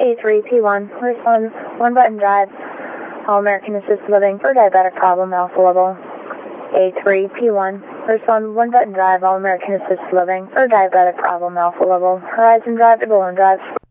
A3P1, respond one button drive, All American Assisted Living for diabetic problem, alpha level. A3P1, respond one button drive, All American Assisted Living for diabetic problem, alpha level. Horizon Drive to Golden Drive.